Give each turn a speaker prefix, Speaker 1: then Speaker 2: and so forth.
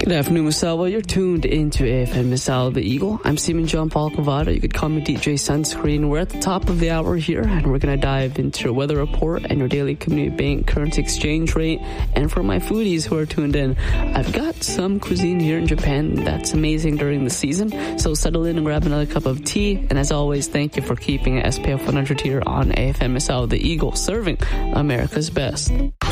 Speaker 1: Good afternoon, Misawa. You're tuned into AFM Misawa the Eagle. I'm Stephen John Paul Cavada. You could call me DJ Sunscreen. We're at the top of the hour here, and we're going to dive into your weather report and your daily community bank currency exchange rate. And for my foodies who are tuned in, I've got some cuisine here in Japan that's amazing during the season. So settle in and grab another cup of tea. And as always, thank you for keeping SPF 100 here on AFM Misawa the Eagle, serving America's best.